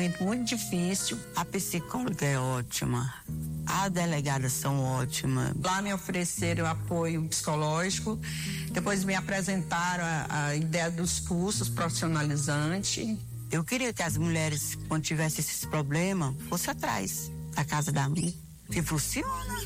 momento muito difícil. A psicóloga é ótima, as delegadas são ótimas. Lá me ofereceram apoio psicológico, depois me apresentaram a ideia dos cursos profissionalizantes. Eu queria que as mulheres, quando tivessem esses problemas, fossem atrás da casa da mãe, que funciona.